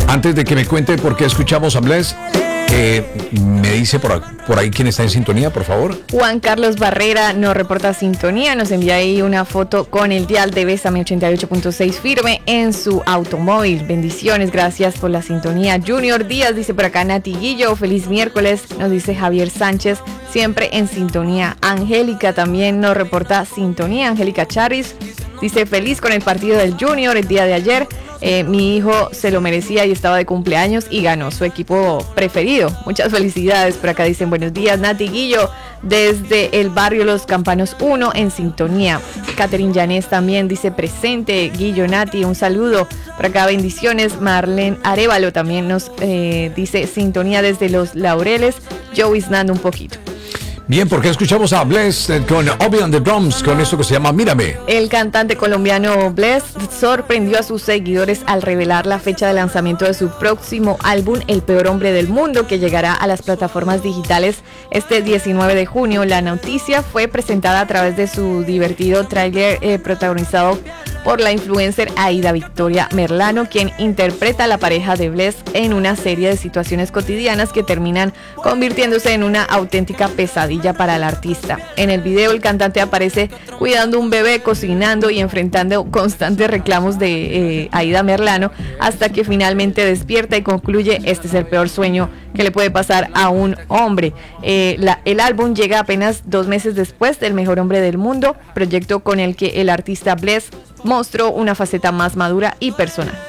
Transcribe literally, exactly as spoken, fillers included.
Antes de que me cuente por qué escuchamos a Bless, eh, me dice por, por ahí quién está en sintonía, por favor. Juan Carlos Barrera nos reporta sintonía, nos envía ahí una foto con el dial de Bésame ochenta y ocho punto seis firme en su automóvil. Bendiciones, gracias por la sintonía. Junior Díaz dice por acá, Nati Guillo, feliz miércoles, nos dice Javier Sánchez, siempre en sintonía. Angélica también nos reporta sintonía, Angélica Charis dice feliz con el partido del Junior el día de ayer. Eh, mi hijo se lo merecía y estaba de cumpleaños y ganó su equipo preferido. Muchas felicidades. Por acá dicen buenos días, Nati Guillo, desde el barrio Los Campanos uno en sintonía. Catherine Yanés también dice presente. Guillo, Nati, un saludo. Por acá bendiciones. Marlene Arevalo también nos eh, dice sintonía desde Los Laureles. Yo iznando un poquito. Bien, porque escuchamos a Bless eh, con Obi on the Drums, con esto que se llama Mírame. El cantante colombiano Bless sorprendió a sus seguidores al revelar la fecha de lanzamiento de su próximo álbum, El Peor Hombre del Mundo, que llegará a las plataformas digitales este diecinueve de junio. La noticia fue presentada a través de su divertido tráiler eh, protagonizado por la influencer Aida Victoria Merlano, quien interpreta a la pareja de Bless en una serie de situaciones cotidianas que terminan convirtiéndose en una auténtica pesadilla para el artista. En el video el cantante aparece cuidando un bebé, cocinando y enfrentando constantes reclamos de eh, Aida Merlano, hasta que finalmente despierta y concluye: este es el peor sueño que le puede pasar a un hombre. Eh, la, el álbum llega apenas dos meses después del Mejor Hombre del Mundo, proyecto con el que el artista Bless mostró una faceta más madura y personal.